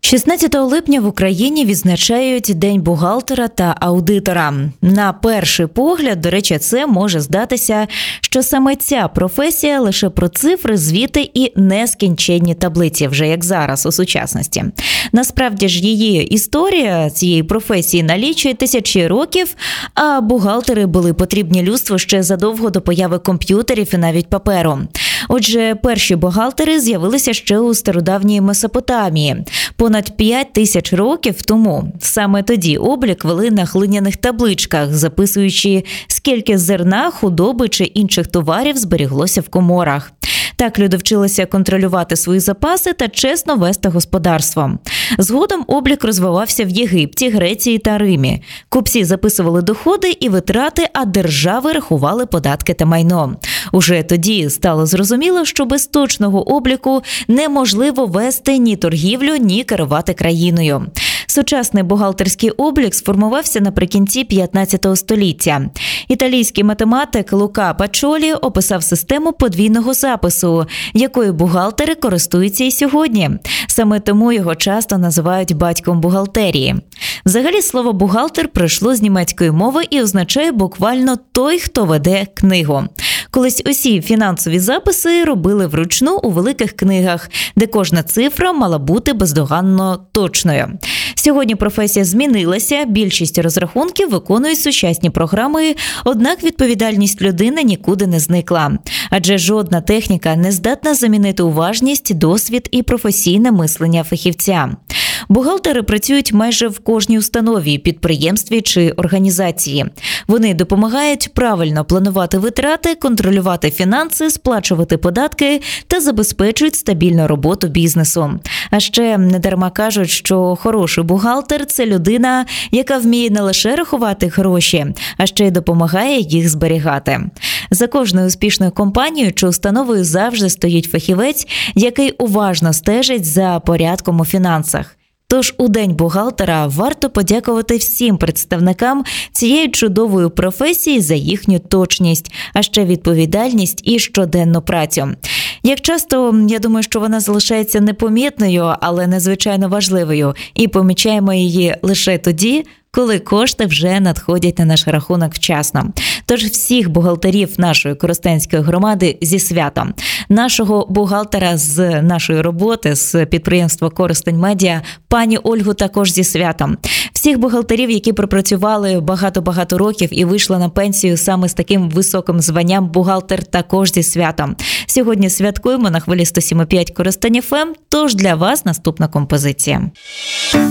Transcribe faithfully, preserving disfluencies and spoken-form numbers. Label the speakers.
Speaker 1: шістнадцятого липня в Україні відзначають День бухгалтера та аудитора. На перший погляд, до речі, це може здатися, що саме ця професія лише про цифри, звіти і нескінченні таблиці, вже як зараз у сучасності. Насправді ж її історія цієї професії налічує тисячі років, а бухгалтери були потрібні людству ще задовго до появи комп'ютерів і навіть паперу. Отже, перші бухгалтери з'явилися ще у стародавній Месопотамії, понад п'ять тисяч років тому. Саме тоді облік вели на глиняних табличках, записуючи, скільки зерна, худоби чи інших товарів зберіглося в коморах. Так люди вчилися контролювати свої запаси та чесно вести господарство. Згодом облік розвивався в Єгипті, Греції та Римі. Купці записували доходи і витрати, а держави рахували податки та майно. Уже тоді стало зрозуміло, що без точного обліку неможливо вести ні торгівлю, ні керувати країною. Сучасний бухгалтерський облік сформувався наприкінці п'ятнадцятого століття. Італійський математик Лука Пачолі описав систему подвійного запису, якою бухгалтери користуються і сьогодні. Саме тому його часто називають батьком бухгалтерії. Взагалі слово «бухгалтер» прийшло з німецької мови і означає буквально «той, хто веде книгу». Колись усі фінансові записи робили вручну у великих книгах, де кожна цифра мала бути бездоганно точною. Сьогодні професія змінилася, більшість розрахунків виконують сучасні програми, однак відповідальність людини нікуди не зникла. Адже жодна техніка не здатна замінити уважність, досвід і професійне мислення фахівця. Бухгалтери працюють майже в кожній установі, підприємстві чи організації. Вони допомагають правильно планувати витрати, контролювати фінанси, сплачувати податки та забезпечують стабільну роботу бізнесу. А ще недарма кажуть, що хороший бухгалтер – це людина, яка вміє не лише рахувати гроші, а ще й допомагає їх зберігати. За кожною успішною компанією чи установою завжди стоїть фахівець, який уважно стежить за порядком у фінансах. Тож у День бухгалтера варто подякувати всім представникам цієї чудової професії за їхню точність, а ще відповідальність і щоденну працю. Як часто, я думаю, що вона залишається непомітною, але надзвичайно важливою, і помічаємо її лише тоді, коли кошти вже надходять на наш рахунок вчасно. Тож всіх бухгалтерів нашої Коростенської громади зі святом. Нашого бухгалтера з нашої роботи, з підприємства «Коростень Медіа», пані Ольгу також зі святом. Всіх бухгалтерів, які пропрацювали багато-багато років і вийшли на пенсію саме з таким високим званням, бухгалтер також зі святом. Сьогодні святкуємо на хвилі сто сім і п'ять Коростень еф ем, тож для вас наступна композиція.